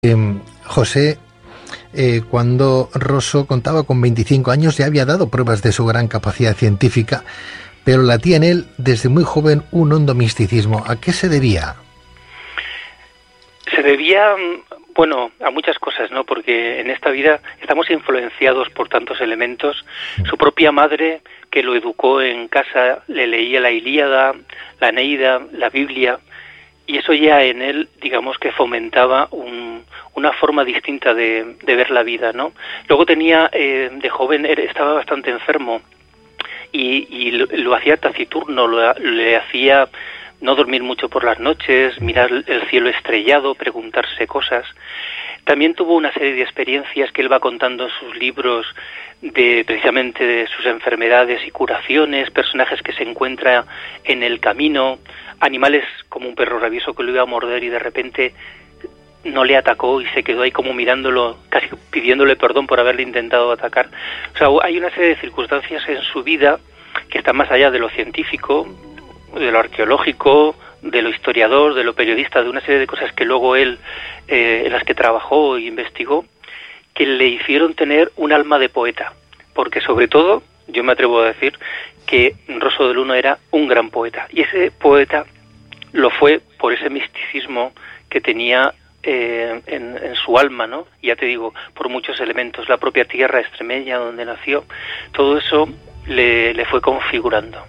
José, cuando Rosso contaba con 25 años ya había dado pruebas de su gran capacidad científica, pero latía en él desde muy joven un hondo misticismo. ¿A qué se debía? Se debía, bueno, a muchas cosas, ¿no? Porque en esta vida estamos influenciados por tantos elementos. Su propia madre, que lo educó en casa, le leía la Ilíada, la Eneida, la Biblia, y eso ya en él, digamos que fomentaba una forma distinta de ver la vida, ¿no? Luego tenía, de joven, estaba bastante enfermo y lo hacía taciturno, le hacía no dormir mucho por las noches, mirar el cielo estrellado, preguntarse cosas. También tuvo una serie de experiencias que él va contando en sus libros, precisamente de sus enfermedades y curaciones, personajes que se encuentra en el camino, animales como un perro rabioso que lo iba a morder y de repente no le atacó y se quedó ahí como mirándolo, casi pidiéndole perdón por haberle intentado atacar. O sea, hay una serie de circunstancias en su vida que están más allá de lo científico, de lo arqueológico, de lo historiador, de lo periodista, de una serie de cosas que luego él, en las que trabajó e investigó, que le hicieron tener un alma de poeta, porque sobre todo, yo me atrevo a decir que Rosso de Luna era un gran poeta, y ese poeta lo fue por ese misticismo que tenía en su alma, ¿no? Y ya te digo, por muchos elementos, la propia tierra extremeña donde nació, todo eso le fue configurando.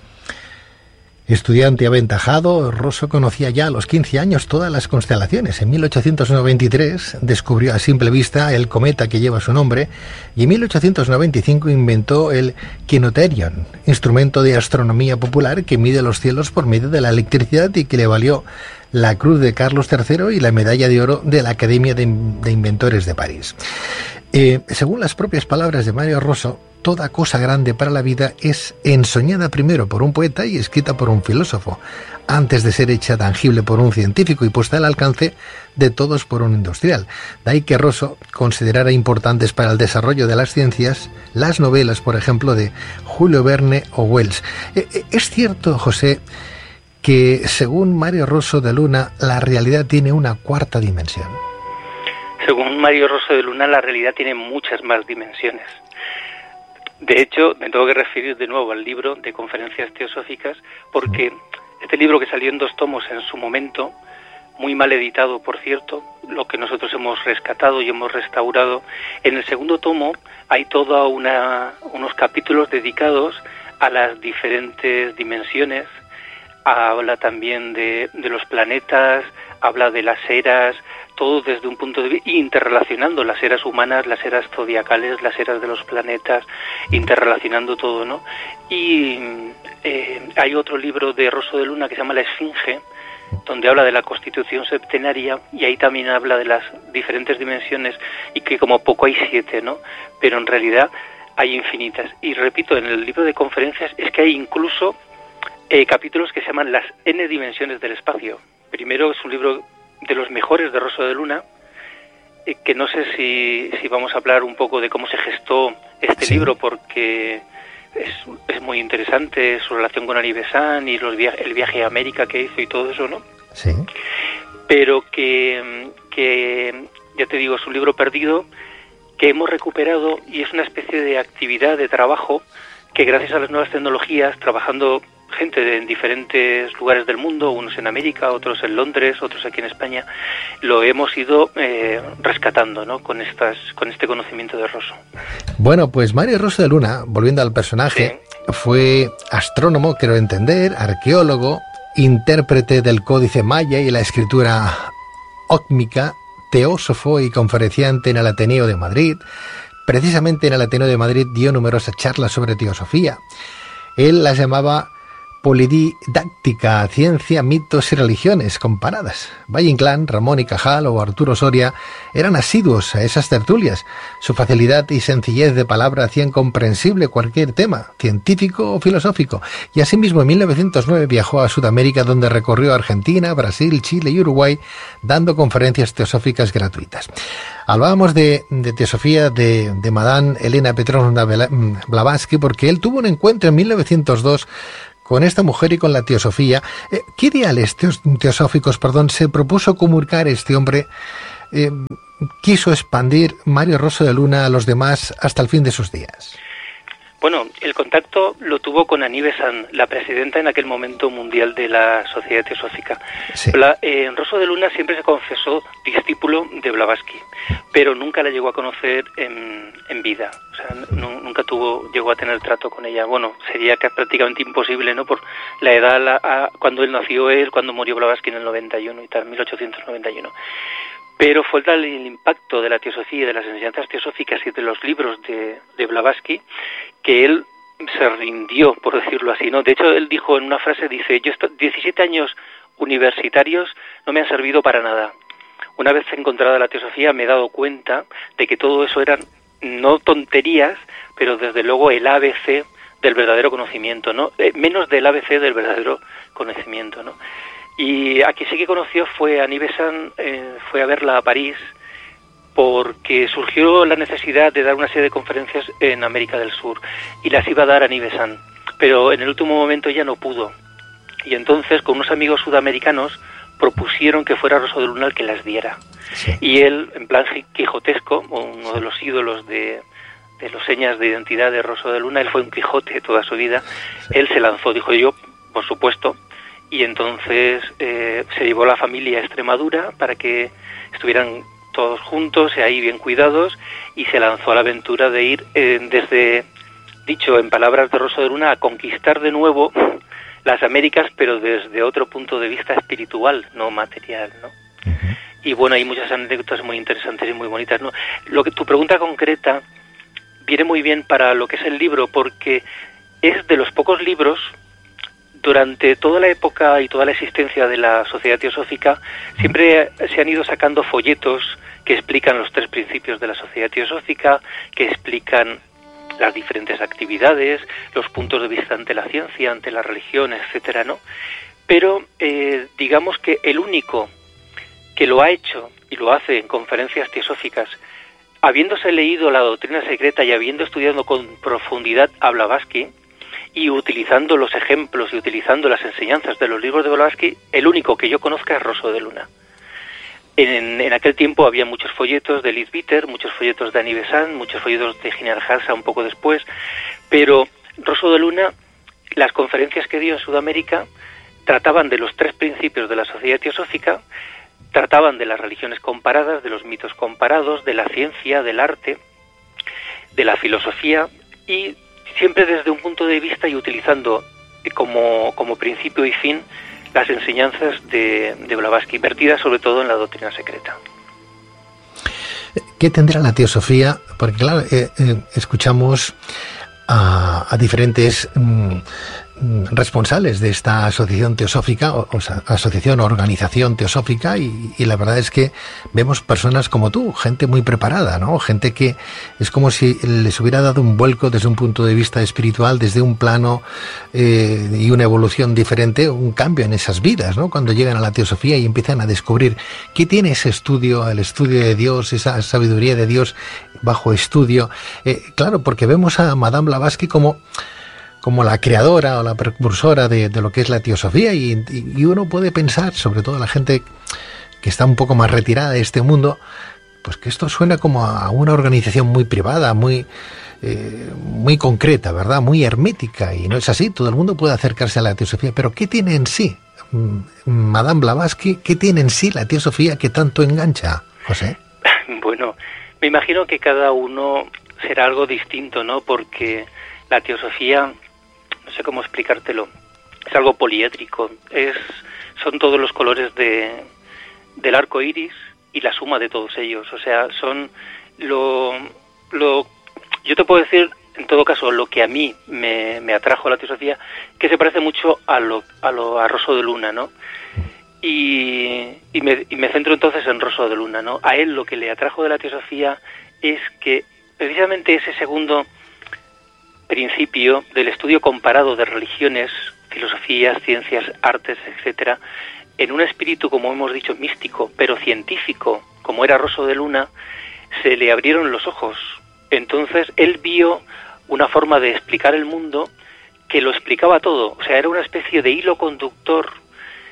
Estudiante aventajado, Rosso conocía ya a los 15 años todas las constelaciones. En 1893 descubrió a simple vista el cometa que lleva su nombre y en 1895 inventó el Kinoterion, instrumento de astronomía popular que mide los cielos por medio de la electricidad y que le valió la Cruz de Carlos III y la Medalla de Oro de la Academia de Inventores de París. Según las propias palabras de Mario Rosso, toda cosa grande para la vida es ensoñada primero por un poeta y escrita por un filósofo, antes de ser hecha tangible por un científico y puesta al alcance de todos por un industrial. De ahí que Rosso considerara importantes para el desarrollo de las ciencias las novelas, por ejemplo, de Julio Verne o Wells. ¿Es cierto, José, que según Mario Rosso de Luna la realidad tiene una cuarta dimensión? Según Mario Rosso de Luna, la realidad tiene muchas más dimensiones. De hecho, me tengo que referir de nuevo al libro de Conferencias Teosóficas, porque este libro, que salió en 2 tomos en su momento, muy mal editado, por cierto, lo que nosotros hemos rescatado y hemos restaurado, en el segundo tomo hay toda unos capítulos dedicados a las diferentes dimensiones. Habla también de los planetas, habla de las eras, todo desde un punto de vista, interrelacionando las eras humanas, las eras zodiacales, las eras de los planetas, interrelacionando todo, ¿no? Y hay otro libro de Rosso de Luna que se llama La Esfinge, donde habla de la constitución septenaria, y ahí también habla de las diferentes dimensiones, y que como poco hay 7, ¿no? Pero en realidad hay infinitas. Y repito, en el libro de Conferencias es que hay incluso capítulos que se llaman las N dimensiones del espacio. Primero, es un libro de los mejores de Rosso de Luna, que no sé si vamos a hablar un poco de cómo se gestó este libro, porque es muy interesante su relación con Ari Besán y el viaje a América que hizo y todo eso, ¿no? Sí. Pero que ya te digo, es un libro perdido que hemos recuperado, y es una especie de actividad, de trabajo, que gracias a las nuevas tecnologías, trabajando gente en diferentes lugares del mundo, unos en América, otros en Londres, otros aquí en España, lo hemos ido rescatando, ¿no? Con este conocimiento de Rosso. Bueno, pues Mario Rosso de Luna, volviendo al personaje, fue astrónomo, quiero entender, arqueólogo, intérprete del códice maya y la escritura ócmica, teósofo y conferenciante en el Ateneo de Madrid. Precisamente en el Ateneo de Madrid dio numerosas charlas sobre teosofía. Él las llamaba polididáctica, ciencia, mitos y religiones comparadas. Valle Inclán, Ramón y Cajal o Arturo Soria eran asiduos a esas tertulias. Su facilidad y sencillez de palabra hacían comprensible cualquier tema, científico o filosófico. Y asimismo en 1909 viajó a Sudamérica, donde recorrió Argentina, Brasil, Chile y Uruguay, dando conferencias teosóficas gratuitas. Hablábamos de teosofía de Madame Elena Petrovna Blavatsky, porque él tuvo un encuentro en 1902 con esta mujer y con la teosofía. ¿Qué ideales teosóficos, se propuso comunicar este hombre quiso expandir Mario Roso de Luna a los demás hasta el fin de sus días? Bueno, el contacto lo tuvo con Annie Besant, la presidenta en aquel momento mundial de la Sociedad Teosófica. Sí. Roso de Luna siempre se confesó discípulo de Blavatsky, pero nunca la llegó a conocer en vida. O sea, nunca llegó a tener trato con ella. Bueno, sería prácticamente imposible, ¿no? Por la edad, cuando él nació cuando murió Blavatsky en el 91 y tal, 1891. Pero fue tal el impacto de la teosofía y de las enseñanzas teosóficas y de los libros de Blavatsky que él se rindió, por decirlo así, ¿no? De hecho, él dijo en una frase, dice, 17 años universitarios no me han servido para nada. Una vez encontrada la teosofía me he dado cuenta de que todo eso eran no tonterías, pero desde luego el ABC del verdadero conocimiento, ¿no? Menos del ABC del verdadero conocimiento, ¿no? Y a quien sí que conoció fue Annie Besant, fue a verla a París, porque surgió la necesidad de dar una serie de conferencias en América del Sur, y las iba a dar Annie Besant, pero en el último momento ella no pudo. Y entonces, con unos amigos sudamericanos, propusieron que fuera Roso de Luna el que las diera. Sí. Y él, en plan quijotesco, uno de los ídolos de los señas de identidad de Roso de Luna, él fue un Quijote toda su vida, él se lanzó, dijo yo, por supuesto. Y entonces se llevó la familia a Extremadura para que estuvieran todos juntos y ahí bien cuidados, y se lanzó a la aventura de ir desde, dicho en palabras de Roso de Luna, a conquistar de nuevo las Américas, pero desde otro punto de vista espiritual, no material, ¿no? Uh-huh. Y bueno, hay muchas anécdotas muy interesantes y muy bonitas, ¿no? Tu pregunta concreta viene muy bien para lo que es el libro, porque es de los pocos libros. Durante toda la época y toda la existencia de la Sociedad Teosófica siempre se han ido sacando folletos que explican los 3 principios de la Sociedad Teosófica, que explican las diferentes actividades, los puntos de vista ante la ciencia, ante la religión, etcétera, ¿no? Pero digamos que el único que lo ha hecho y lo hace en conferencias teosóficas, habiéndose leído la doctrina secreta y habiendo estudiado con profundidad a Blavatsky, y utilizando los ejemplos y utilizando las enseñanzas de los libros de Blavatsky, el único que yo conozca es Roso de Luna. En aquel tiempo había muchos folletos de Liz Bitter, muchos folletos de Annie Besant, muchos folletos de Ginal Harsa un poco después, pero Roso de Luna, las conferencias que dio en Sudamérica trataban de los 3 principios de la Sociedad Teosófica, trataban de las religiones comparadas, de los mitos comparados, de la ciencia, del arte, de la filosofía, y siempre desde un punto de vista y utilizando como principio y fin las enseñanzas de Blavatsky, vertidas sobre todo en la doctrina secreta. ¿Qué tendrá la teosofía? Porque claro, escuchamos a diferentes responsables de esta asociación teosófica, o sea, asociación o organización teosófica, y la verdad es que vemos personas como tú, gente muy preparada, ¿no? Gente que es como si les hubiera dado un vuelco desde un punto de vista espiritual, desde un plano y una evolución diferente, un cambio en esas vidas, ¿no? Cuando llegan a la teosofía y empiezan a descubrir qué tiene ese estudio, el estudio de Dios, esa sabiduría de Dios bajo estudio. Claro, porque vemos a Madame Blavatsky como la creadora o la precursora de lo que es la teosofía, y uno puede pensar, sobre todo la gente que está un poco más retirada de este mundo, pues que esto suena como a una organización muy privada, muy concreta, ¿verdad? Muy hermética, y no es así. Todo el mundo puede acercarse a la teosofía, pero ¿qué tiene en sí Madame Blavatsky? ¿Qué tiene en sí la teosofía que tanto engancha, José? Bueno, me imagino que cada uno será algo distinto, ¿no? Porque la teosofía, no sé cómo explicártelo, es algo poliédrico, son todos los colores del arco iris y la suma de todos ellos. O sea, son yo te puedo decir, en todo caso, lo que a mí me atrajo a la teosofía, que se parece mucho a Roso de Luna, ¿no? Y me centro entonces en Roso de Luna, ¿no? A él lo que le atrajo de la teosofía es que precisamente ese segundo principio del estudio comparado de religiones, filosofías, ciencias, artes, etcétera, en un espíritu, como hemos dicho, místico, pero científico, como era Roso de Luna, se le abrieron los ojos. Entonces él vio una forma de explicar el mundo que lo explicaba todo. O sea, era una especie de hilo conductor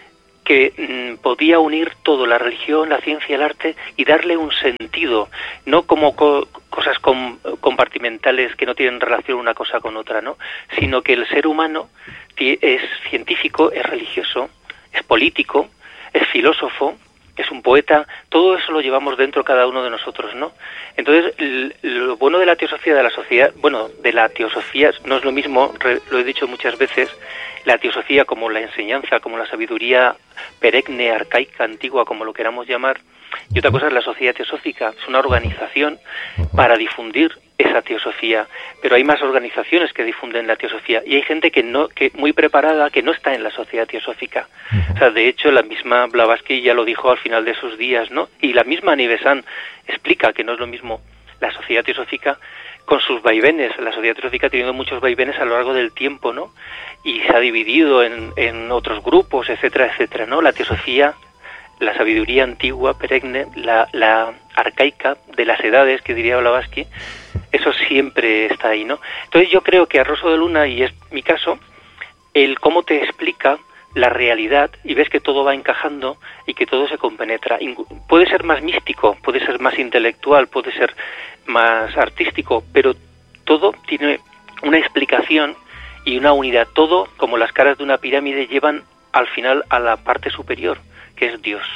que podía unir todo, la religión, la ciencia y el arte, y darle un sentido, no como cosas compartimentales que no tienen relación una cosa con otra, ¿no? Sino que el ser humano es científico, es religioso, es político, es filósofo, es un poeta, todo eso lo llevamos dentro cada uno de nosotros, ¿no? Entonces, lo bueno de la teosofía, de la sociedad, bueno, de la teosofía no es lo mismo, lo he dicho muchas veces, la teosofía como la enseñanza, como la sabiduría perenne, arcaica, antigua, como lo queramos llamar, y otra cosa es la sociedad teosófica, es una organización para difundir esa teosofía, pero hay más organizaciones que difunden la teosofía y hay gente que muy preparada que no está en la sociedad teosófica. O sea, de hecho, la misma Blavatsky ya lo dijo al final de sus días, ¿no? Y la misma Nivesán explica que no es lo mismo la sociedad teosófica con sus vaivenes. La sociedad teosófica ha tenido muchos vaivenes a lo largo del tiempo, ¿no? Y se ha dividido en otros grupos, etcétera, etcétera, ¿no? La teosofía, la sabiduría antigua, perenne, la arcaica de las edades, que diría Blavatsky, eso siempre está ahí, ¿no? Entonces yo creo que a Rosso de Luna, y es mi caso, el cómo te explica la realidad y ves que todo va encajando y que todo se compenetra. Puede ser más místico, puede ser más intelectual, puede ser más artístico, pero todo tiene una explicación y una unidad. Todo, como las caras de una pirámide, llevan al final a la parte superior, que es Dios.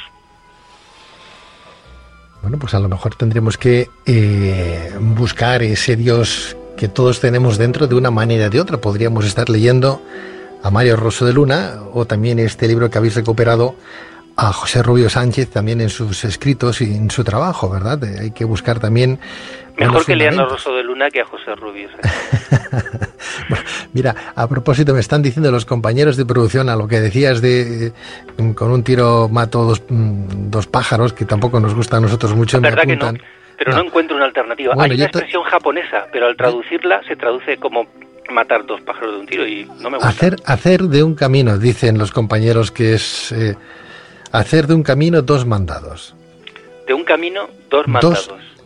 Bueno, pues a lo mejor tendremos que buscar ese Dios que todos tenemos dentro de una manera o de otra. Podríamos estar leyendo a Mario Rosso de Luna o también este libro que habéis recuperado a José Rubio Sánchez también en sus escritos y en su trabajo, ¿verdad? Hay que buscar también... Mejor que lean a Rosso de Luna que a José Rubio Sánchez. Bueno, mira, a propósito, me están diciendo los compañeros de producción a lo que decías de con un tiro mato dos pájaros, que tampoco nos gusta a nosotros mucho. La verdad que no, pero no encuentro una alternativa. Bueno, hay una expresión japonesa, pero al traducirla se traduce como matar dos pájaros de un tiro y no me gusta. Hacer de un camino, dicen los compañeros, que es hacer de un camino dos mandados. De un camino, dos mandados.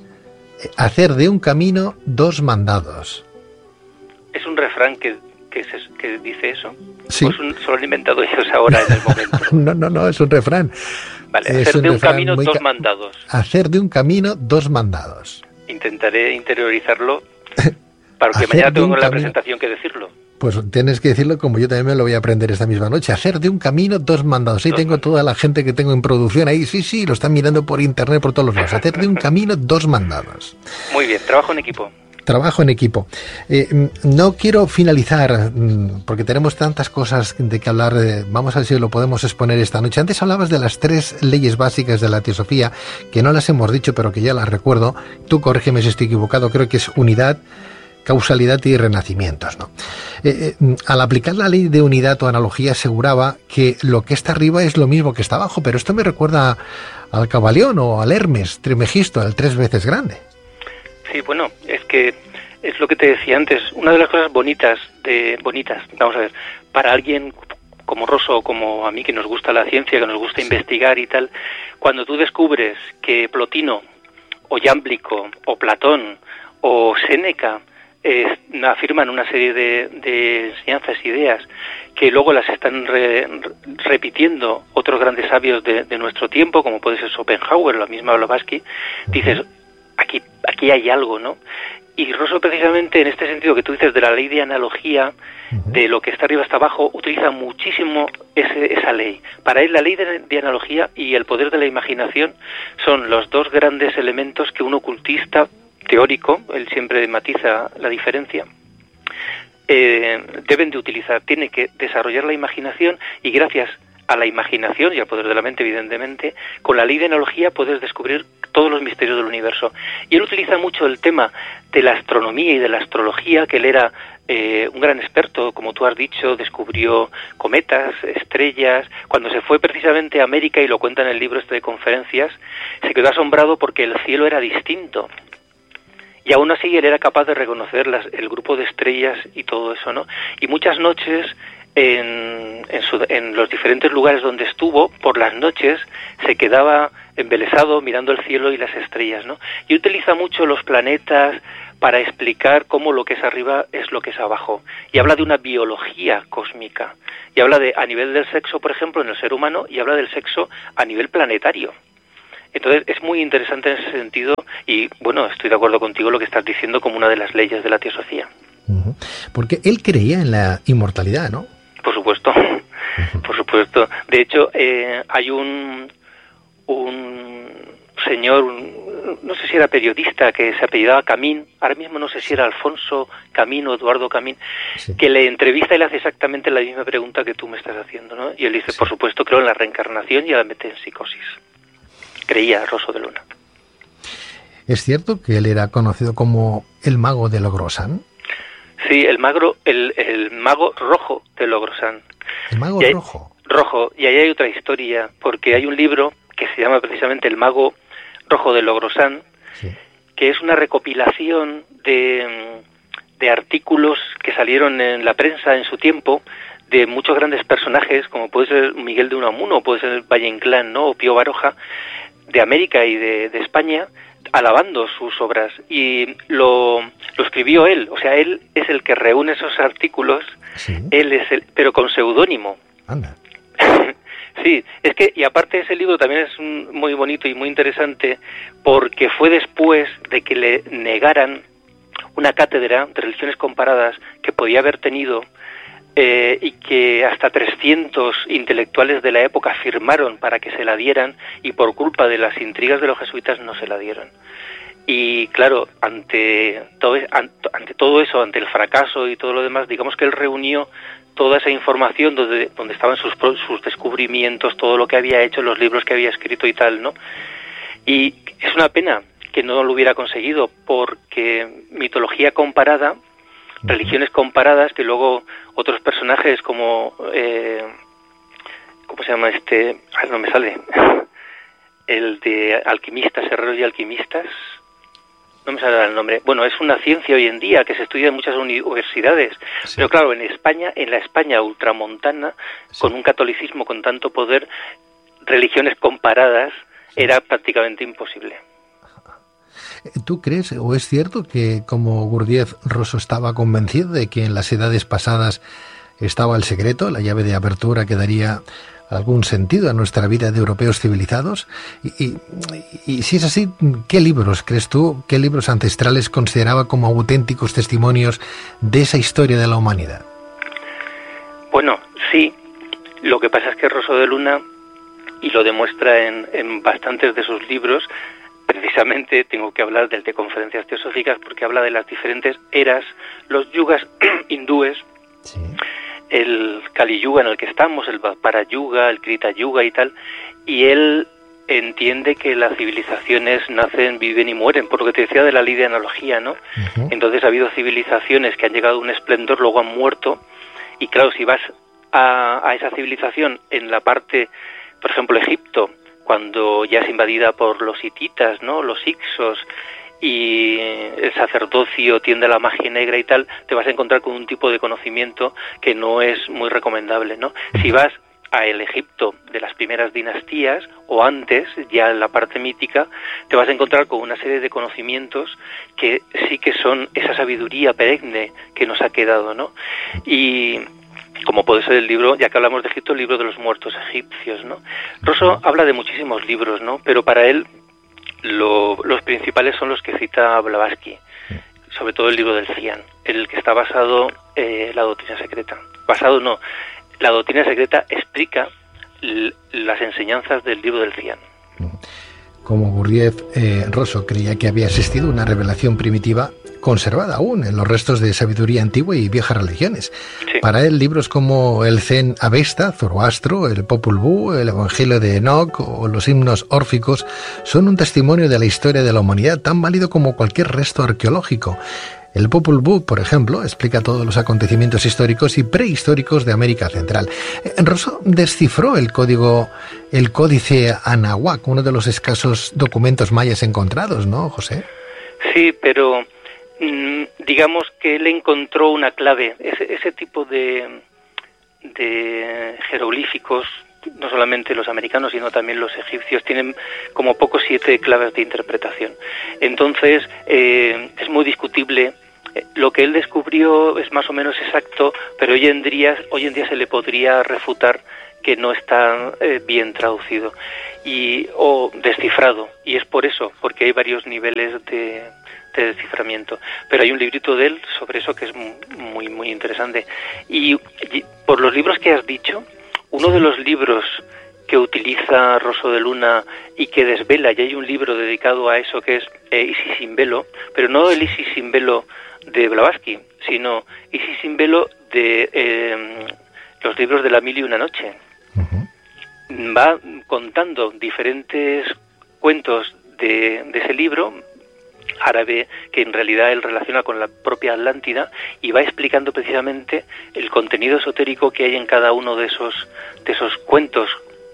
Hacer de un camino dos mandados. ¿Es un refrán que dice eso? Sí. ¿O solo han inventado ellos ahora en el momento? No, es un refrán. Vale, hacer de un camino dos mandados. Hacer de un camino dos mandados. Intentaré interiorizarlo para que mañana tengo la presentación que decirlo. Pues tienes que decirlo como yo también me lo voy a aprender esta misma noche. Hacer de un camino dos mandados. Ahí tengo toda la gente que tengo en producción ahí. Sí, lo están mirando por internet, por todos los lados. Hacer de un camino dos mandados. Muy bien, trabajo en equipo. Trabajo en equipo. No quiero finalizar, porque tenemos tantas cosas de que hablar. Vamos a ver si lo podemos exponer esta noche. Antes hablabas de las 3 leyes básicas de la teosofía, que no las hemos dicho, pero que ya las recuerdo. Tú corrígeme si estoy equivocado. Creo que es unidad, causalidad y renacimientos, ¿no? Al aplicar la ley de unidad o analogía aseguraba que lo que está arriba es lo mismo que está abajo, pero esto me recuerda al Cabalión o al Hermes Trimegisto, al 3 veces grande. Sí, bueno, es que es lo que te decía antes, una de las cosas bonitas, vamos a ver, para alguien como Rosso o como a mí que nos gusta la ciencia, que nos gusta investigar y tal, cuando tú descubres que Plotino o Jámblico o Platón o Séneca afirman una serie de enseñanzas, ideas, que luego las están repitiendo otros grandes sabios de nuestro tiempo, como puede ser Schopenhauer, la misma Blavatsky, dices, aquí hay algo, ¿no? Y Rosso, precisamente en este sentido que tú dices de la ley de analogía, de lo que está arriba está abajo, utiliza muchísimo esa ley. Para él la ley de analogía y el poder de la imaginación son los dos grandes elementos que un ocultista teórico, él siempre matiza la diferencia, deben de utilizar. Tiene que desarrollar la imaginación y gracias a la imaginación y al poder de la mente, evidentemente, con la ley de analogía puedes descubrir todos los misterios del universo. Y él utiliza mucho el tema de la astronomía y de la astrología, que él era un gran experto, como tú has dicho, descubrió cometas, estrellas. Cuando se fue precisamente a América, y lo cuenta en el libro de conferencias, se quedó asombrado porque el cielo era distinto. Y aún así él era capaz de reconocer el grupo de estrellas y todo eso, ¿no? Y muchas noches en los diferentes lugares donde estuvo, por las noches se quedaba embelesado mirando el cielo y las estrellas, ¿no? Y utiliza mucho los planetas para explicar cómo lo que es arriba es lo que es abajo. Y habla de una biología cósmica. Y habla a nivel del sexo, por ejemplo, en el ser humano, y habla del sexo a nivel planetario. Entonces es muy interesante en ese sentido y, bueno, estoy de acuerdo contigo lo que estás diciendo como una de las leyes de la teosofía. Porque él creía en la inmortalidad, ¿no? Por supuesto, por supuesto. De hecho, hay un señor, no sé si era periodista, que se apellidaba Camín, ahora mismo no sé si era Alfonso Camín o Eduardo Camín, sí, que le entrevista y le hace exactamente la misma pregunta que tú me estás haciendo, ¿no? Y él dice, sí, por supuesto, creo en la reencarnación y a la metempsicosis. Creía Rosso de Luna. ¿Es cierto que él era conocido como el mago de Logrosán? Sí, el mago rojo de Logrosán. ¿El mago rojo? Rojo, y ahí hay otra historia, porque hay un libro que se llama precisamente El mago rojo de Logrosán, sí, que es una recopilación de artículos que salieron en la prensa en su tiempo, de muchos grandes personajes, como puede ser Miguel de Unamuno, puede ser Valle Inclán, ¿no?, o Pío Baroja, de América y de España, alabando sus obras, y lo escribió él, o sea, él es el que reúne esos artículos, sí, él es pero con seudónimo. Anda. Sí, es que, y aparte ese libro también es muy bonito y muy interesante, porque fue después de que le negaran una cátedra de religiones comparadas que podía haber tenido, y que hasta 300 intelectuales de la época firmaron para que se la dieran, y por culpa de las intrigas de los jesuitas no se la dieron. Y claro, ante todo eso, ante el fracaso y todo lo demás, digamos que él reunió toda esa información donde estaban sus descubrimientos, todo lo que había hecho, los libros que había escrito y tal, ¿no? Y es una pena que no lo hubiera conseguido, porque mitología comparada, religiones comparadas, que luego otros personajes como ¿cómo se llama este? No me sale. El de alquimistas, herreros y alquimistas, no me sale el nombre. Bueno, es una ciencia hoy en día que se estudia en muchas universidades, sí, pero claro, en la España ultramontana, sí, con un catolicismo con tanto poder, religiones comparadas, sí, era prácticamente imposible. ¿Tú crees, o es cierto, que como Gurdjieff, Rosso estaba convencido de que en las edades pasadas estaba el secreto, la llave de apertura que daría algún sentido a nuestra vida de europeos civilizados? Y si es así, ¿qué libros crees tú, qué libros ancestrales consideraba como auténticos testimonios de esa historia de la humanidad? Bueno, sí. Lo que pasa es que Rosso de Luna, y lo demuestra en bastantes de sus libros, precisamente tengo que hablar del de Conferencias Teosóficas, porque habla de las diferentes eras, los yugas hindúes, sí, el Kali Yuga en el que estamos, el Dvapara Yuga, el Krita Yuga y tal, y él entiende que las civilizaciones nacen, viven y mueren, por lo que te decía de la ley de analogía, ¿no? Uh-huh. Entonces ha habido civilizaciones que han llegado a un esplendor, luego han muerto, y claro, si vas a esa civilización en la parte, por ejemplo, Egipto, cuando ya es invadida por los hititas, ¿no?, los hicsos, y el sacerdocio tiende a la magia negra y tal, te vas a encontrar con un tipo de conocimiento que no es muy recomendable, ¿no? Si vas a el Egipto de las primeras dinastías, o antes, ya en la parte mítica, te vas a encontrar con una serie de conocimientos que sí que son esa sabiduría perenne que nos ha quedado, ¿no? Y como puede ser el libro, ya que hablamos de Egipto, el libro de los muertos egipcios, ¿no? Rosso habla de muchísimos libros, ¿no? Pero para él los principales son los que cita Blavatsky, sobre todo el libro del Cian, el que está basado la doctrina secreta. La doctrina secreta explica las enseñanzas del libro del Cian. Como Gurdjieff, Rosso creía que había existido una revelación primitiva conservada aún en los restos de sabiduría antigua y viejas religiones. Sí. Para él, libros como el Zen Avesta, Zoroastro, el Popol Vuh, el Evangelio de Enoch o los himnos órficos son un testimonio de la historia de la humanidad tan válido como cualquier resto arqueológico. El Popol Vuh, por ejemplo, explica todos los acontecimientos históricos y prehistóricos de América Central. Rosso descifró el códice Anahuac, uno de los escasos documentos mayas encontrados, ¿no, José? Sí, pero digamos que él encontró una clave. Ese tipo de de jeroglíficos, no solamente los americanos, sino también los egipcios, tienen como poco 7 claves de interpretación. Entonces, es muy discutible. Lo que él descubrió es más o menos exacto, pero hoy en día se le podría refutar que no está bien traducido o descifrado, y es por eso, porque hay varios niveles de desciframiento. Pero hay un librito de él sobre eso que es muy, muy interesante. Y por los libros que has dicho, uno de los libros que utiliza Rosso de Luna y que desvela, y hay un libro dedicado a eso que es Isis sin velo, pero no el Isis sin velo de Blavatsky, sino Isis sin velo de los libros de La Mil y una noche. Uh-huh. Va contando diferentes cuentos de ese libro árabe, que en realidad él relaciona con la propia Atlántida, y va explicando precisamente el contenido esotérico que hay en cada uno de esos cuentos.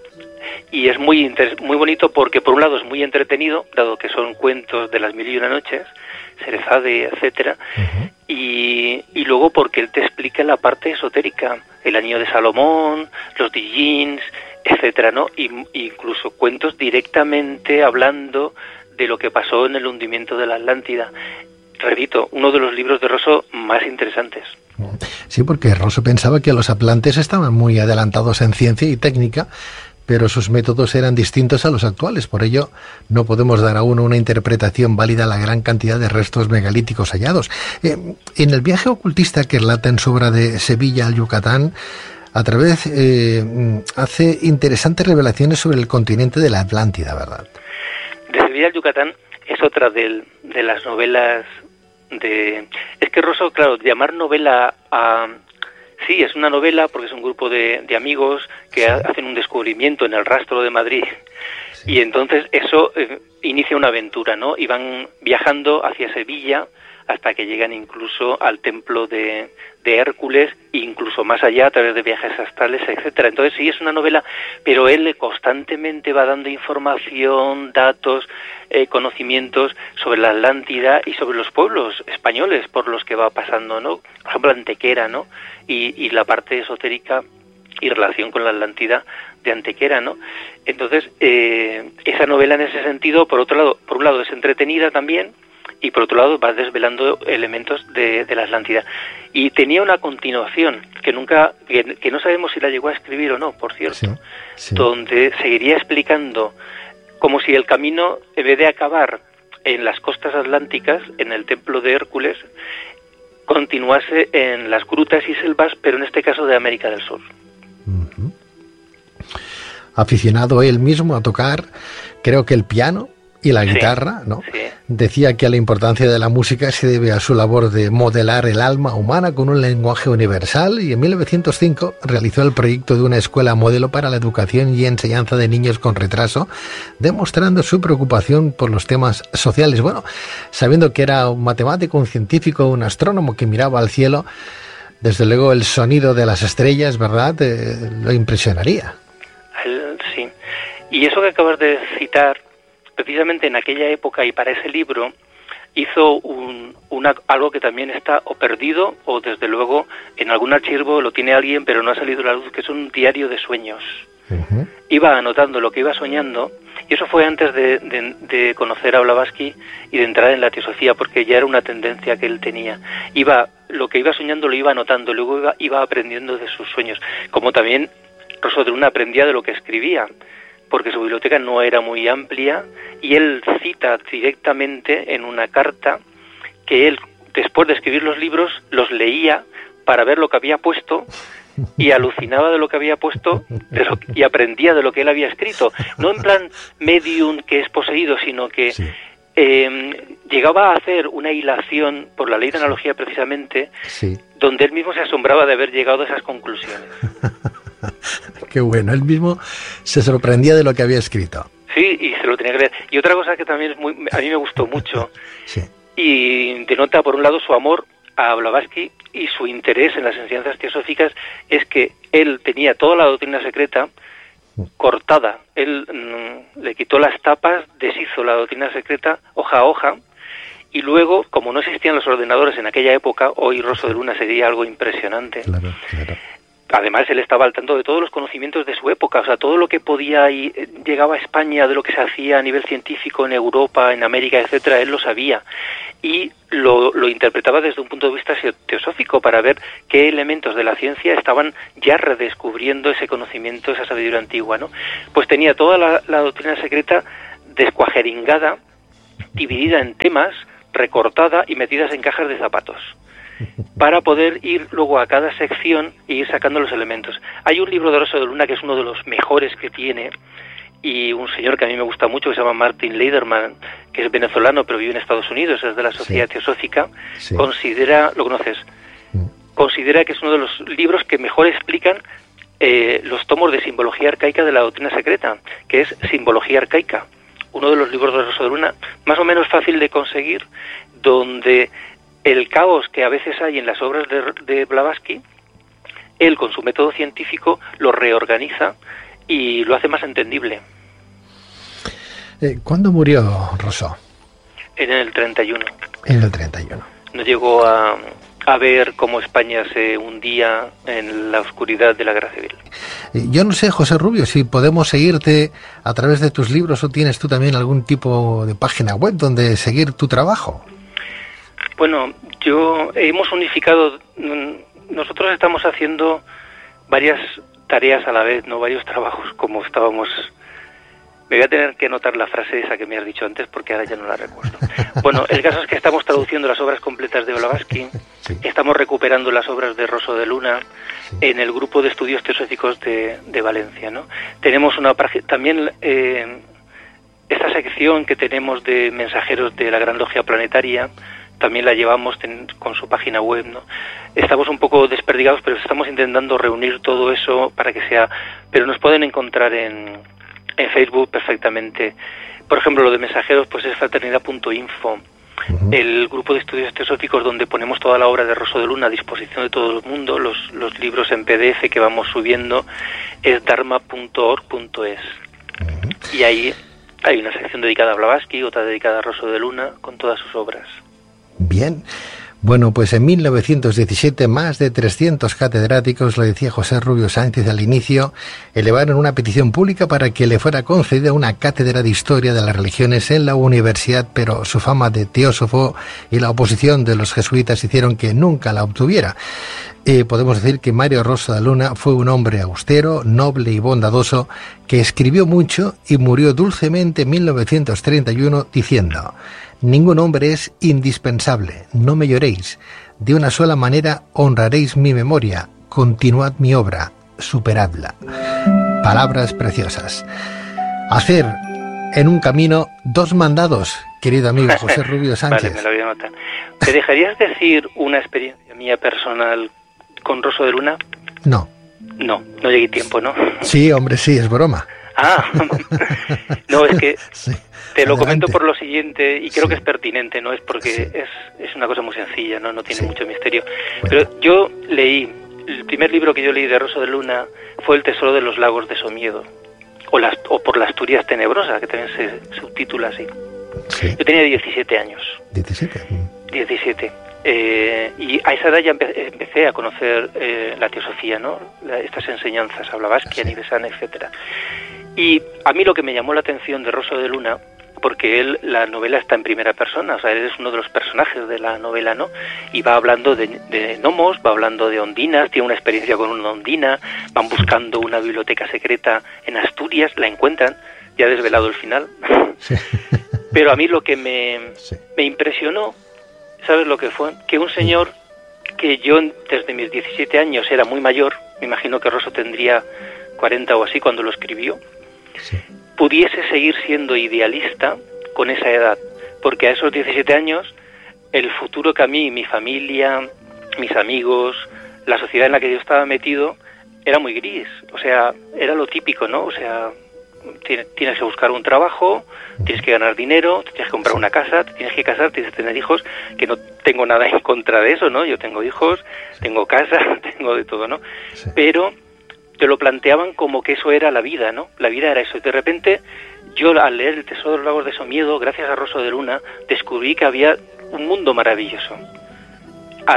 Y es muy bonito porque por un lado es muy entretenido, dado que son cuentos de las 1001 noches, Serezade, etcétera, uh-huh. y luego porque él te explica la parte esotérica, el anillo de Salomón, los Dijins, etcétera, ¿no? Y incluso cuentos directamente hablando de lo que pasó en el hundimiento de la Atlántida. Repito, uno de los libros de Rosso más interesantes. Sí, porque Rosso pensaba que los atlantes estaban muy adelantados en ciencia y técnica, pero sus métodos eran distintos a los actuales. Por ello, no podemos dar aún una interpretación válida a la gran cantidad de restos megalíticos hallados. En el viaje ocultista que relata en su obra de Sevilla al Yucatán, a través hace interesantes revelaciones sobre el continente de la Atlántida, ¿verdad? De Sevilla al Yucatán es otra de las novelas de... Es que Rosso, claro, llamar novela a... Sí, es una novela porque es un grupo de amigos que hacen un descubrimiento en el rastro de Madrid. Sí. Y entonces eso inicia una aventura, ¿no? Y van viajando hacia Sevilla hasta que llegan incluso al templo de Hércules, incluso más allá a través de viajes astrales, etcétera. Entonces sí es una novela, pero él constantemente va dando información, datos, conocimientos sobre la Atlántida y sobre los pueblos españoles por los que va pasando, ¿no? Por ejemplo, Antequera, ¿no? Y la parte esotérica y relación con la Atlántida de Antequera, ¿no? Entonces, esa novela en ese sentido, por un lado es entretenida también, y por otro lado va desvelando elementos de la Atlántida. Y tenía una continuación que no sabemos si la llegó a escribir o no, por cierto, sí. Donde seguiría explicando como si el camino, en vez de acabar en las costas atlánticas, en el templo de Hércules, continuase en las grutas y selvas, pero en este caso de América del Sur. Uh-huh. Aficionado él mismo a tocar, creo que el piano y la guitarra, ¿no? Sí. Decía que la importancia de la música se debe a su labor de modelar el alma humana con un lenguaje universal, y en 1905 realizó el proyecto de una escuela modelo para la educación y enseñanza de niños con retraso, demostrando su preocupación por los temas sociales. Bueno, sabiendo que era un matemático, un científico, un astrónomo que miraba al cielo, desde luego el sonido de las estrellas, ¿verdad?, lo impresionaría. Sí. Y eso que acabas de citar, precisamente en aquella época y para ese libro, hizo algo que también está o perdido o desde luego en algún archivo lo tiene alguien pero no ha salido a la luz, que es un diario de sueños. Uh-huh. Iba anotando lo que iba soñando, y eso fue antes de conocer a Blavatsky y de entrar en la teosofía, porque ya era una tendencia que él tenía. Lo que iba soñando lo iba anotando, luego iba aprendiendo de sus sueños, como también Rosso de Luna aprendía de lo que escribía, porque su biblioteca no era muy amplia, y él cita directamente en una carta que él, después de escribir los libros, los leía para ver lo que había puesto, y alucinaba de lo que había puesto y aprendía de lo que él había escrito. No en plan medium que es poseído, sino que sí. Llegaba a hacer una hilación, por la ley de analogía precisamente, sí, donde él mismo se asombraba de haber llegado a esas conclusiones. Qué bueno, él mismo se sorprendía de lo que había escrito. Sí, y se lo tenía que leer. Y otra cosa que también a mí me gustó mucho, sí, y denota por un lado su amor a Blavatsky y su interés en las enseñanzas teosóficas, es que él tenía toda la doctrina secreta cortada. Él le quitó las tapas, deshizo la doctrina secreta hoja a hoja, y luego, como no existían los ordenadores en aquella época, hoy Rosso de Luna sería algo impresionante. Claro. además él estaba al tanto de todos los conocimientos de su época, o sea, todo lo que podía y llegaba a España de lo que se hacía a nivel científico en Europa, en América, etcétera, él lo sabía y lo interpretaba desde un punto de vista teosófico para ver qué elementos de la ciencia estaban ya redescubriendo ese conocimiento, esa sabiduría antigua, ¿no? Pues tenía toda la doctrina secreta descuajeringada, dividida en temas, recortada y metidas en cajas de zapatos, para poder ir luego a cada sección e ir sacando los elementos. Hay un libro de Rosso de Luna que es uno de los mejores que tiene, y un señor que a mí me gusta mucho, que se llama Martin Leiderman, que es venezolano pero vive en Estados Unidos, es de la Sociedad Teosófica, considera, ¿lo conoces? Considera que es uno de los libros que mejor explican los tomos de simbología arcaica de la doctrina secreta, que es Simbología Arcaica, uno de los libros de Rosso de Luna, más o menos fácil de conseguir, donde el caos que a veces hay en las obras de Blavatsky, él con su método científico lo reorganiza y lo hace más entendible. ¿Cuándo murió Rousseau? En el 31. En el 31. No llegó a ver cómo España se hundía en la oscuridad de la Guerra Civil. Yo no sé, José Rubio, si podemos seguirte a través de tus libros o tienes tú también algún tipo de página web donde seguir tu trabajo. Bueno, hemos unificado, nosotros estamos haciendo varias tareas a la vez, no varios trabajos, como estábamos. Me voy a tener que anotar la frase esa que me has dicho antes porque ahora ya no la recuerdo. Bueno, el caso es que estamos traduciendo las obras completas de Blavatsky, estamos recuperando las obras de Rosso de Luna en el grupo de estudios teosóficos de Valencia, ¿no? Tenemos una también esta sección que tenemos de mensajeros de la Gran Logia Planetaria, también la llevamos con su página web, ¿no? Estamos un poco desperdigados, pero estamos intentando reunir todo eso para que sea. Pero nos pueden encontrar en Facebook perfectamente. Por ejemplo, lo de mensajeros pues es fraternidad.info. El grupo de estudios teosóficos donde ponemos toda la obra de Rosso de Luna a disposición de todo el mundo, los libros en PDF que vamos subiendo, es dharma.org.es. Y ahí hay una sección dedicada a Blavatsky, otra dedicada a Rosso de Luna, con todas sus obras. Bien. Bueno, pues en 1917 más de 300 catedráticos, lo decía José Rubio Sánchez al inicio, elevaron una petición pública para que le fuera concedida una cátedra de historia de las religiones en la universidad, pero su fama de teósofo y la oposición de los jesuitas hicieron que nunca la obtuviera. Podemos decir que Mario Rosso de Luna fue un hombre austero, noble y bondadoso, que escribió mucho y murió dulcemente en 1931 diciendo: «Ningún hombre es indispensable, no me lloréis. De una sola manera honraréis mi memoria. Continuad mi obra, superadla». Palabras preciosas. Hacer en un camino dos mandados, querido amigo José Rubio Sánchez. Vale, me lo voy a anotar. ¿Te dejarías decir una experiencia mía personal con Rosso de Luna? No. No llegué tiempo, ¿no? Sí, hombre, sí, es broma. Ah, no, es que sí, te lo adelante. comento por lo siguiente, y creo que es pertinente, ¿no? Es porque Sí. es una cosa muy sencilla, ¿no? No tiene Sí. mucho misterio. Bueno. Pero yo leí, el primer libro que yo leí de Rosso de Luna fue El tesoro de los lagos de Somiedo, o por la Asturias tenebrosa, que también se subtitula así. Sí. Yo tenía 17 años. 17. 17. Y a esa edad ya empecé a conocer la teosofía, ¿no? Estas enseñanzas, a Blavatsky, a Nivesana, etcétera. Y a mí lo que me llamó la atención de Rosso de Luna, porque la novela está en primera persona, o sea, él es uno de los personajes de la novela, ¿no? Y va hablando de gnomos, va hablando de ondinas, tiene una experiencia con una ondina, van buscando una biblioteca secreta en Asturias, la encuentran, ya desvelado el final. Sí. Pero a mí lo que me Sí. impresionó, ¿sabes lo que fue? Que un señor que yo desde mis 17 años era muy mayor, me imagino que Rosso tendría 40 o así cuando lo escribió, Sí. pudiese seguir siendo idealista con esa edad, porque a esos 17 años el futuro que a mí, mi familia, mis amigos, la sociedad en la que yo estaba metido era muy gris, o sea, era lo típico, ¿no? O sea, tienes que buscar un trabajo, tienes que ganar dinero, tienes que comprar una casa, tienes que casar, tienes que tener hijos, que no tengo nada en contra de eso, ¿no? Yo tengo hijos, tengo casa, tengo de todo, ¿no? Sí. Pero te lo planteaban como que eso era la vida, ¿no? La vida era eso. Y de repente, yo al leer El tesoro de los lagos de Somiedo, gracias a Rosso de Luna, descubrí que había un mundo maravilloso.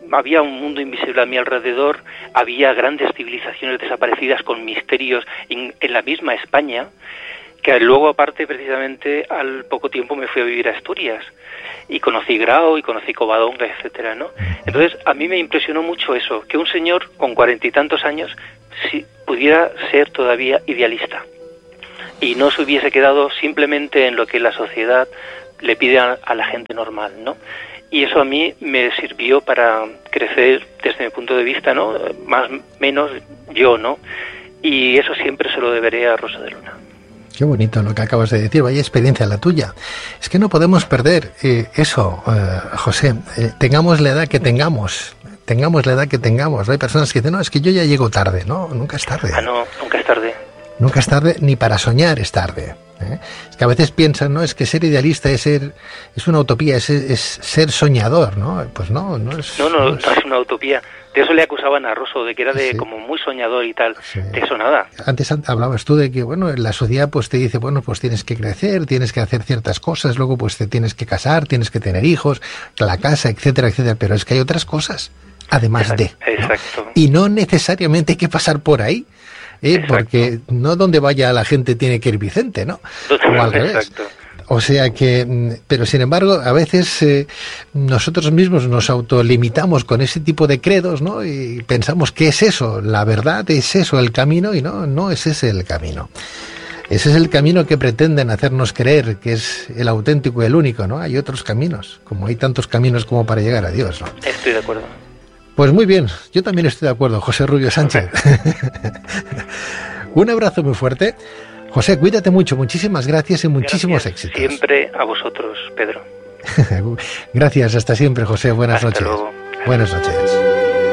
había un mundo invisible a mi alrededor, había grandes civilizaciones desaparecidas con misterios en la misma España, que luego aparte precisamente al poco tiempo me fui a vivir a Asturias y conocí Grao y conocí Covadonga, etcétera, ¿no? Entonces a mí me impresionó mucho eso, que un señor con 40 y tantos años pudiera ser todavía idealista y no se hubiese quedado simplemente en lo que la sociedad le pide a la gente normal, ¿no? Y eso a mí me sirvió para crecer desde mi punto de vista, ¿no? Más o menos yo, ¿no? Y eso siempre se lo deberé a Rosa de Luna. Qué bonito lo que acabas de decir, vaya experiencia la tuya. Es que no podemos perder eso, José, tengamos la edad que tengamos la edad que tengamos. Hay personas que dicen, no, es que yo ya llego tarde. No, nunca es tarde. No, nunca es tarde. Nunca es tarde, ni para soñar es tarde. Es que a veces piensan, no, es que ser idealista es una utopía, es ser soñador, ¿no? Pues no es... No es una utopía. De eso le acusaban a Rosso, de que era como muy soñador y tal. Sí. De eso nada. Antes hablabas tú de que, bueno, la sociedad pues te dice, bueno, pues tienes que crecer, tienes que hacer ciertas cosas, luego pues te tienes que casar, tienes que tener hijos, la casa, etcétera, etcétera. Pero es que hay otras cosas, además de. Exacto. ¿No? Y no necesariamente hay que pasar por ahí. Porque no donde vaya la gente tiene que ir Vicente, ¿no? O al revés. Exacto. O sea que, pero sin embargo, a veces nosotros mismos nos autolimitamos con ese tipo de credos, ¿no? Y pensamos que es eso, la verdad es eso, el camino, y no es ese el camino. Ese es el camino que pretenden hacernos creer que es el auténtico y el único, ¿no? Hay otros caminos, como hay tantos caminos como para llegar a Dios, ¿no? Estoy de acuerdo. Pues muy bien, yo también estoy de acuerdo, José Rubio Sánchez. Un abrazo muy fuerte. José, cuídate mucho, muchísimas gracias y muchísimos éxitos. Siempre a vosotros, Pedro. Gracias, hasta siempre, José. Buenas noches. Hasta luego. Buenas noches.